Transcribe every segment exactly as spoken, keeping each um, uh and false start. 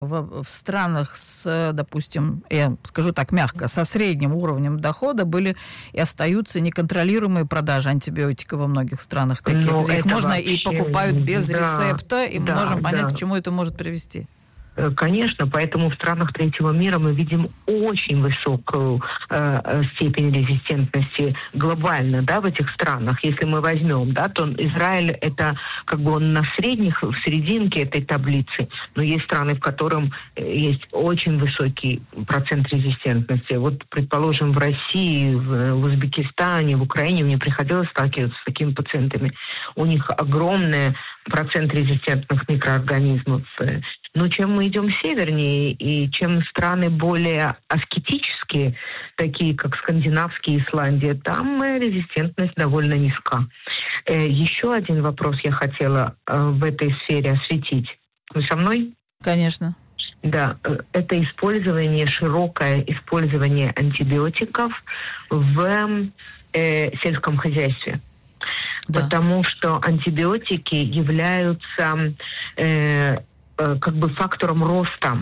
в, в странах с, допустим, я скажу так мягко, со средним уровнем дохода были и остаются неконтролируемые продажи антибиотиков во многих странах таких, Ну, где их можно вообще, и покупают без да, рецепта, и мы да, можем понять, да. к чему это может привести. Конечно, поэтому в странах третьего мира мы видим очень высокую э, степень резистентности глобально, да, в этих странах. Если мы возьмем, да, то Израиль это как бы он на средних, в серединке этой таблицы, но есть страны, в котором есть очень высокий процент резистентности. Вот, предположим, в России, в, в Узбекистане, в Украине мне приходилось сталкиваться с такими пациентами. У них огромный процент резистентных микроорганизмов. Но чем мы идем севернее, и чем страны более аскетические, такие как скандинавские, Исландия, там резистентность довольно низка. Еще один вопрос я хотела в этой сфере осветить. Вы со мной? Конечно. Да, это использование, широкое использование антибиотиков в э, сельском хозяйстве. Да. Потому что антибиотики являются э, э, как бы фактором роста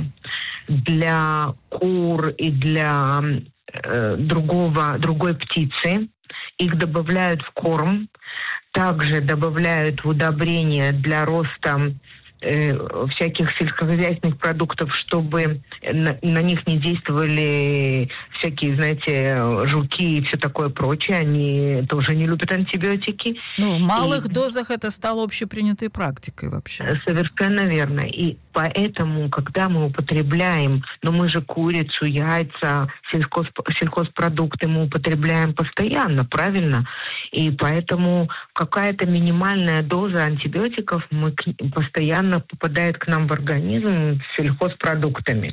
для кур и для э, другого, другой птицы. Их добавляют в корм, также добавляют в удобрения для роста э, всяких сельскохозяйственных продуктов, чтобы на, на них не действовали всякие, знаете, жуки и все такое прочее. Они тоже не любят антибиотики. Ну, в малых и... дозах это стало общепринятой практикой вообще. Совершенно верно. И поэтому, когда мы употребляем, но мы же курицу, яйца, сельхоз, сельхозпродукты мы употребляем постоянно, правильно? И поэтому какая-то минимальная доза антибиотиков мы к, постоянно попадает к нам в организм с сельхозпродуктами.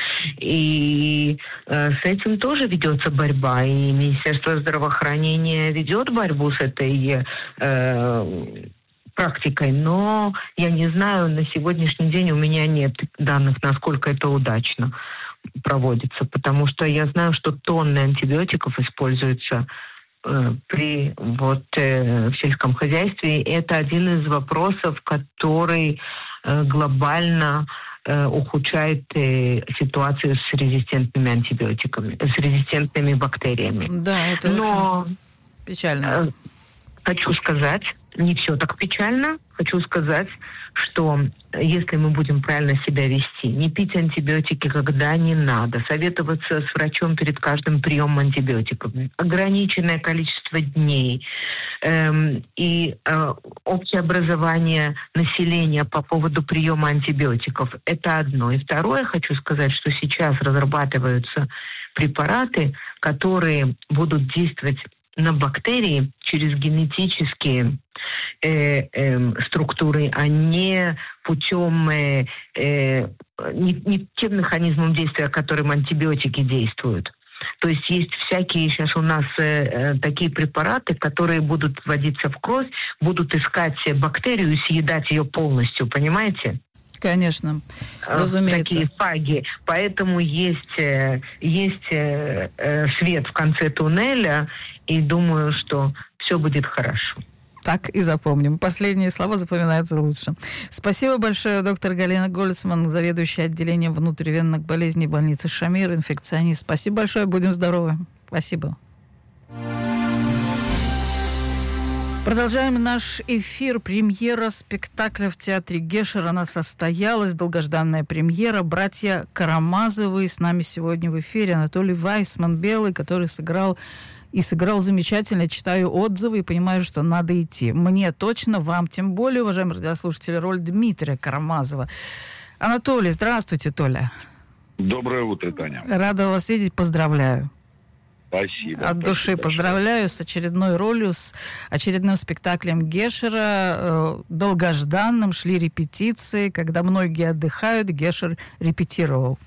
И э, с этим тоже ведется борьба. И Министерство здравоохранения ведет борьбу с этой э, практикой. Но я не знаю, на сегодняшний день у меня нет данных, насколько это удачно проводится. Потому что я знаю, что тонны антибиотиков используются э, при, вот, э, в сельском хозяйстве. И это один из вопросов, который э, глобально ухудшает э, ситуацию с резистентными антибиотиками, с резистентными бактериями. Да, это Но очень печально. Э, хочу сказать, не все так печально. Хочу сказать, что если мы будем правильно себя вести, не пить антибиотики, когда не надо, советоваться с врачом перед каждым приемом антибиотиков, ограниченное количество дней эм, и э, общее образование населения по поводу приема антибиотиков – это одно. И второе, хочу сказать, что сейчас разрабатываются препараты, которые будут действовать на бактерии через генетические э, э, структуры, а не путем, э, э, не, не тем механизмом действия, которым антибиотики действуют. То есть есть всякие сейчас у нас э, такие препараты, которые будут вводиться в кровь, будут искать бактерию и съедать ее полностью, понимаете? Конечно, разумеется. Такие фаги. Поэтому есть, есть свет в конце туннеля, и думаю, что все будет хорошо. Так и запомним. Последние слова запоминаются лучше. Спасибо большое, доктор Галина Гольцман, заведующая отделением внутривенных болезней больницы Шамир, инфекционист. Спасибо большое, будем здоровы. Спасибо. Продолжаем наш эфир. Премьера спектакля в театре Гешер. Она состоялась, долгожданная премьера. Братья Карамазовы с нами сегодня в эфире. Анатолий Вайсман, белый, который сыграл и сыграл замечательно. Читаю отзывы и понимаю, что надо идти. Мне точно, вам тем более, уважаемые радиослушатели, роль Дмитрия Карамазова. Анатолий, здравствуйте, Толя. Доброе утро, Таня. Рада вас видеть, поздравляю. Спасибо. От души спасибо, поздравляю с очередной ролью, с очередным спектаклем Гешера. Долгожданным, шли репетиции. Когда многие отдыхают, Гешер репетировал.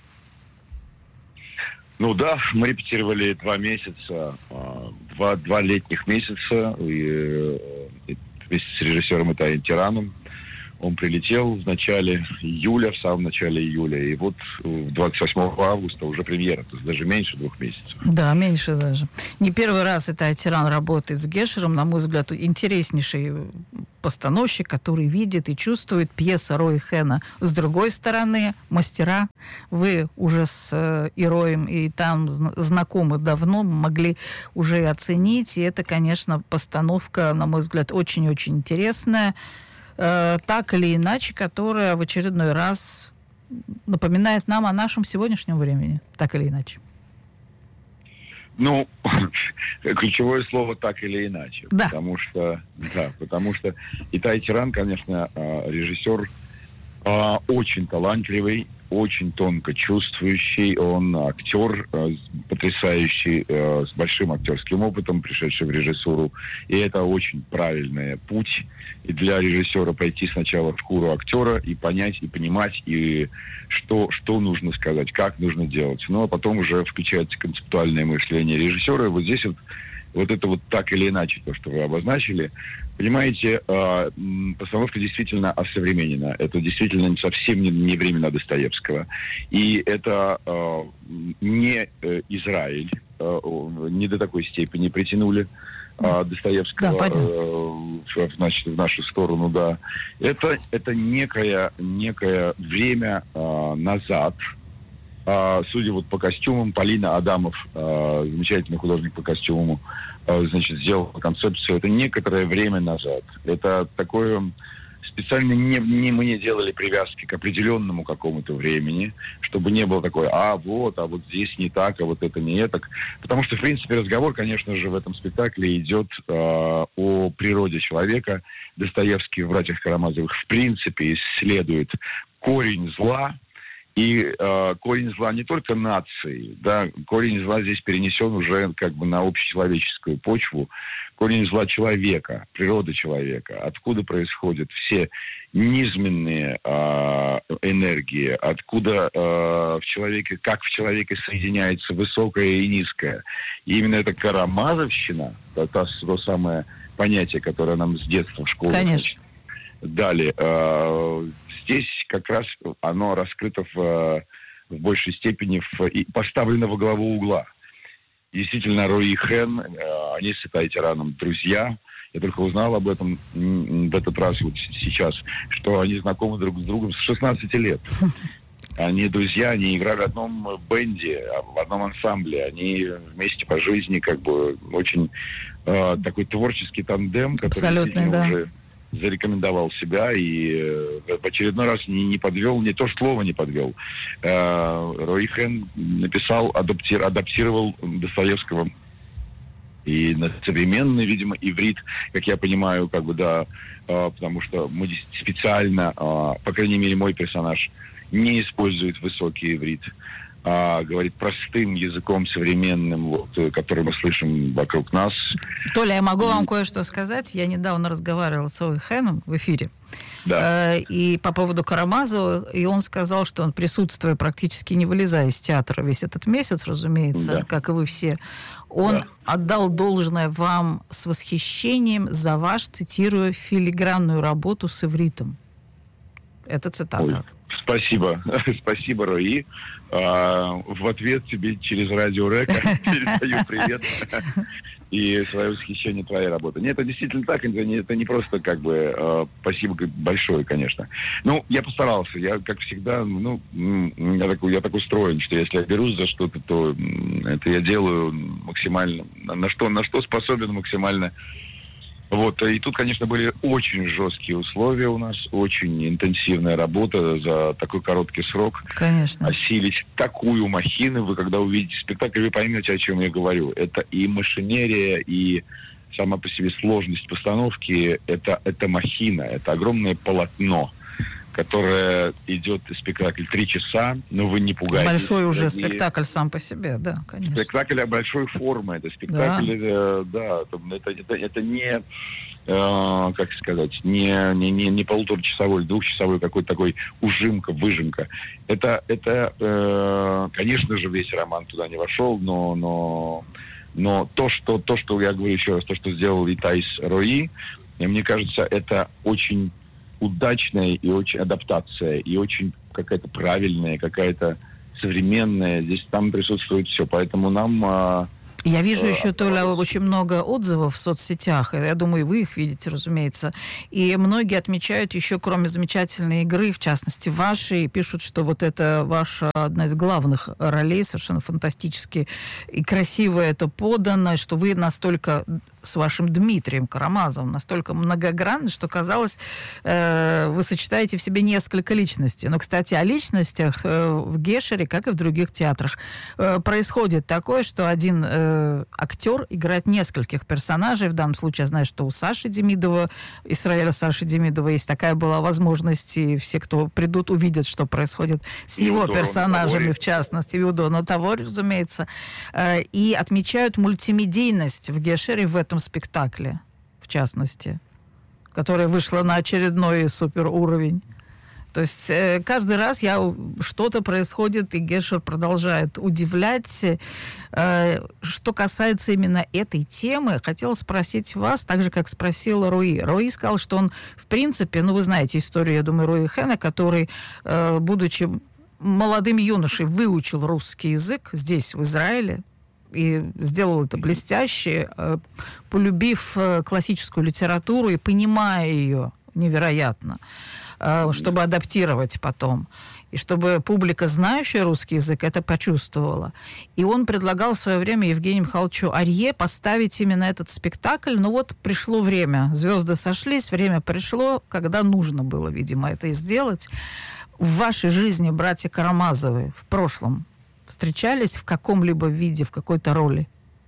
Ну да, мы репетировали два месяца, два, два летних месяца и, и вместе с режиссером Итаей Тираном. Он прилетел в начале июля, в самом начале июля. И вот двадцать восьмого августа уже премьера. То есть даже меньше двух месяцев. Да, меньше даже. Не первый раз Итай Тиран работает с Гешером. На мой взгляд, интереснейший постановщик, который видит и чувствует пьеса Рои Хэна. С другой стороны, мастера. Вы уже с Ироем и там знакомы давно, могли уже оценить. И это, конечно, постановка, на мой взгляд, очень-очень интересная. Так или иначе, которая в очередной раз напоминает нам о нашем сегодняшнем времени. Так или иначе. Ну, ключевое слово «так или иначе». Да. Потому что, да, потому что Итай Тиран, конечно, режиссер очень талантливый, очень тонко чувствующий. Он актер потрясающий, с большим актерским опытом, пришедший в режиссуру. И это очень правильный путь. И для режиссера пойти сначала в шкуру актера и понять, и понимать, и что, что нужно сказать, как нужно делать. Ну, а потом уже включается концептуальное мышление режиссера. И вот здесь вот, вот это вот так или иначе, то, что вы обозначили, понимаете, э, постановка действительно осовременена. Это действительно совсем не, не времена Достоевского. И это э, не э, Израиль, э, не до такой степени притянули э, Достоевского да, э, значит, в нашу сторону, да. Это, это некое, некое время э, назад. Uh, судя вот по костюмам, Полина Адамов, uh, замечательный художник по костюму, uh, значит, сделал концепцию. Это некоторое время назад. Это такое... Специально не, не, мы не делали привязки к определенному какому-то времени, чтобы не было такое, а вот, а вот здесь не так, а вот это не так. Потому что, в принципе, разговор, конечно же, в этом спектакле идет uh, о природе человека. Достоевский в «Братьях Карамазовых» в принципе исследует корень зла. И э, корень зла не только нации, да, корень зла здесь перенесен уже как бы на общечеловеческую почву. Корень зла человека, природа человека, откуда происходят все низменные э, энергии, откуда э, в человеке, как в человеке соединяется высокое и низкое. И именно эта карамазовщина, то, то, то самое понятие, которое нам с детства в школе Конечно. дали, э, здесь как раз оно раскрыто в, в большей степени, в, и поставлено во главу угла. Действительно, Рой и Хэн, они с Итай Тираном друзья. Я только узнал об этом в этот раз, вот сейчас, что они знакомы друг с другом с шестнадцати лет. Они друзья, они играли в одном бенде, в одном ансамбле. Они вместе по жизни, как бы, очень э, такой творческий тандем, который да. уже зарекомендовал себя и э, в очередной раз не, не подвел, не то слово не подвел. Э, Рой Хэн написал, адаптир, адаптировал Достоевского и на современный, видимо, иврит, как я понимаю, как бы, да, э, потому что мы специально, э, по крайней мере, мой персонаж не использует высокий иврит, а говорит простым языком современным, вот, который мы слышим вокруг нас. Толя, я могу вам кое-что сказать. Я недавно разговаривала с Рой Хэном в эфире. Да. И по поводу Карамазова, и он сказал, что он, присутствуя, практически не вылезая из театра весь этот месяц, разумеется, да. как и вы все, он да. отдал должное вам с восхищением за ваш, цитирую, филигранную работу с ивритом. Это цитата. Ой, спасибо. Спасибо, Рои. А, в ответ тебе через радио Река передаю привет и свое восхищение твоей работы. Нет, это действительно так, это не, это не просто как бы э, спасибо большое, конечно. Ну, я постарался, я, как всегда, ну, я такой, я так устроен, что если я берусь за что-то, то это я делаю максимально, на что, на что способен максимально. Вот, и тут, конечно, были очень жесткие условия у нас, очень интенсивная работа за такой короткий срок. Конечно. Осилить такую махину, вы когда увидите спектакль, вы поймете, о чем я говорю. Это и машинерия, и сама по себе сложность постановки, это, это махина, это огромное полотно, которое идет спектакль три часа, но вы не пугаетесь. Большой уже и... спектакль сам по себе, да, конечно. Спектакль большой формы, это спектакль, да, э, да это, это, это не, э, как сказать, не, не, не, не полуторачасовой, двухчасовой какой-то такой ужимка, выжимка. Это, это э, конечно же, весь роман туда не вошел, но, но, но то, что, то, что я говорю еще раз, то, что сделал Итай с Рои, мне кажется, это очень удачная и очень адаптация, и очень какая-то правильная, какая-то современная. Здесь там присутствует все. Поэтому нам... А, Я вижу а, еще, Толя, очень много отзывов в соцсетях. Я думаю, вы их видите, разумеется. И многие отмечают еще, кроме замечательной игры, в частности, вашей, пишут, что вот это ваша одна из главных ролей, совершенно фантастически и красиво это подано, что вы настолько... с вашим Дмитрием Карамазовым настолько многогранны, что, казалось, э, вы сочетаете в себе несколько личностей. Но, кстати, о личностях э, в Гешере, как и в других театрах, э, происходит такое, что один э, актер играет нескольких персонажей. В данном случае я знаю, что у Саши Демидова, Исраэля Саши Демидова, есть такая была возможность, и все, кто придут, увидят, что происходит с и его Удо, персонажами, Тавори. в частности, Иудо Натавори, разумеется, э, и отмечают мультимедийность в Гешере в этом спектакле, в частности, которая вышла на очередной суперуровень. То есть э, каждый раз я, что-то происходит, и Гешер продолжает удивлять. Э, что касается именно этой темы, хотела спросить вас, так же, как спросила Руи. Руи сказал, что он, в принципе, ну, вы знаете историю, я думаю, Руи Хэна, который, э, будучи молодым юношей, выучил русский язык здесь, в Израиле, и сделал это блестяще, полюбив классическую литературу и понимая ее невероятно, чтобы адаптировать потом. И чтобы публика, знающая русский язык, это почувствовала. И он предлагал в свое время Евгению Михайловичу Арье поставить именно этот спектакль. Но вот пришло время. Звезды сошлись, время пришло, когда нужно было, видимо, это сделать. В вашей жизни братья Карамазовы в прошлом встречались в каком-либо виде, в какой-то роли?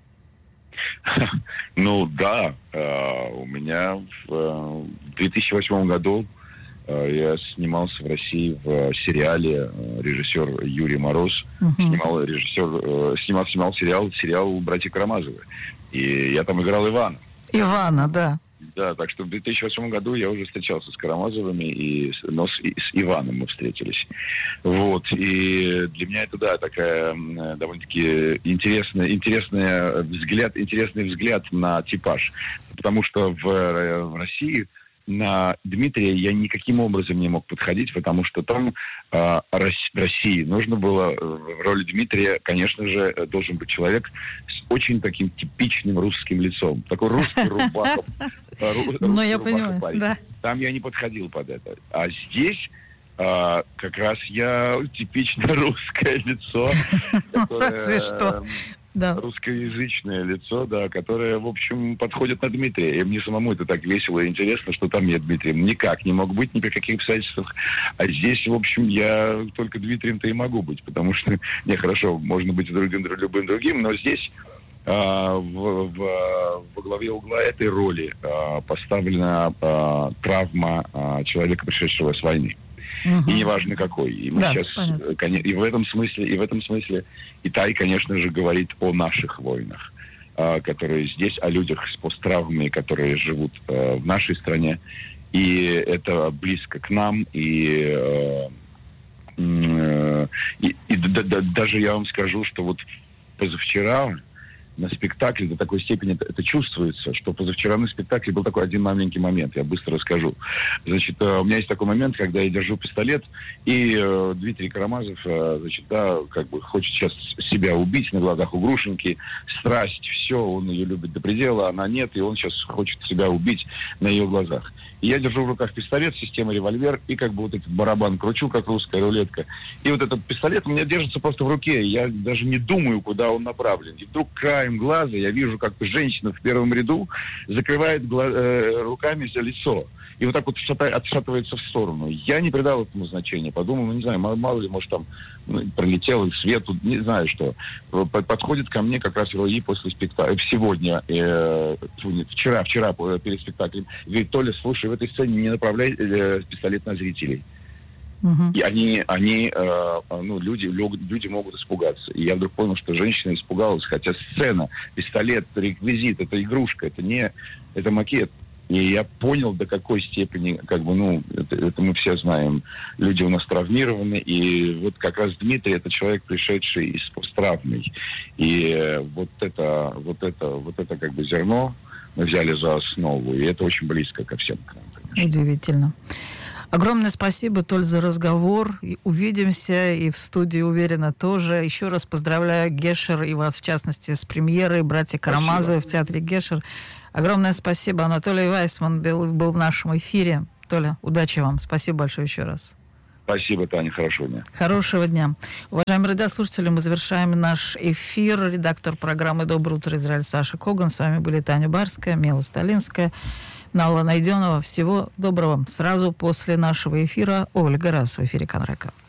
Ну да, у меня в две тысячи восьмом году я снимался в России в сериале, режиссер Юрий Мороз uh-huh. снимал режиссер снимал снимал сериал сериал «Братья Карамазовы», и я там играл Ивана. Ивана, да. Да, так что в две тысячи восьмом году я уже встречался с Карамазовыми, и, но с, и с Иваном мы встретились. Вот, и для меня это, да, такая довольно-таки интересная, интересный взгляд, интересный взгляд на типаж. Потому что в, в России на Дмитрия я никаким образом не мог подходить, потому что там э, в России нужно было, в роли Дмитрия, конечно же, должен быть человек с очень таким типичным русским лицом. Такой русский рубаха. Ну, я понимаю, да. Там я не подходил под это. А здесь э, как раз я типично русское лицо. Разве что. Да. Русскоязычное лицо, да, которое, в общем, подходит на Дмитрия. И мне самому это так весело и интересно, что там нет Дмитрия. Никак не мог быть, ни при каких обстоятельствах. А здесь, в общем, я только Дмитрием-то и могу быть, потому что, не, хорошо, можно быть другим, любым другим, но здесь а, в, в, во главе угла этой роли а, поставлена а, травма а, человека, пришедшего с войны. Угу. И неважно какой. И мы да, сейчас, понятно. и в этом смысле, и в этом смысле Итай, конечно же, говорит о наших войнах, которые здесь, о людях с посттравмами, которые живут в нашей стране. И это близко к нам. И, и, и да, да, даже я вам скажу, что вот позавчера на спектакле до такой степени это, это чувствуется, что позавчера на спектакле был такой один маленький момент, я быстро расскажу. Значит, у меня есть такой момент, когда я держу пистолет, и э, Дмитрий Карамазов, э, значит, да, как бы хочет сейчас себя убить на глазах у Грушинки, страсть, все, он ее любит до предела, она нет, и он сейчас хочет себя убить на ее глазах. И я держу в руках пистолет, система револьвер, и как бы вот этот барабан кручу, как русская рулетка. И вот этот пистолет у меня держится просто в руке, я даже не думаю, куда он направлен. И вдруг краем глаза я вижу, как женщина в первом ряду закрывает гла- э, руками за лицо. И вот так вот отшатывается в сторону. Я не придал этому значения. Подумал, ну, не знаю, мало, мало ли, может, там ну, пролетел свет, не знаю что. Подходит ко мне как раз Руи после спектакля, сегодня, э, вчера, вчера перед спектаклем, говорит: Толя, слушай, в этой сцене не направляй э, пистолет на зрителей. Uh-huh. И они, они э, ну, люди, люди могут испугаться. И я вдруг понял, что женщина испугалась, хотя сцена, пистолет, реквизит, это игрушка, это не, это макет. И я понял, до какой степени, как бы, ну, это, это мы все знаем, люди у нас травмированы, и вот как раз Дмитрий — это человек, пришедший из посттравмой. И вот это, вот это, вот это как бы зерно мы взяли за основу, и это очень близко ко всем к нам, конечно. Удивительно. Огромное спасибо, Толь, за разговор. И увидимся, и в студии, уверена, тоже. Еще раз поздравляю Гешер и вас, в частности, с премьерой «Братья Карамазовы» в театре Гешер. Огромное спасибо. Анатолий Вайсман был, был в нашем эфире. Толя, удачи вам. Спасибо большое еще раз. Спасибо, Таня. Хорошего дня. Хорошего дня. Уважаемые радиослушатели, мы завершаем наш эфир. Редактор программы «Доброе утро, Израиль» Саша Коган. С вами были Таня Барская, Мила Сталинская, Нала Найденова. Всего доброго. Сразу после нашего эфира Ольга Раз в эфире Канрека.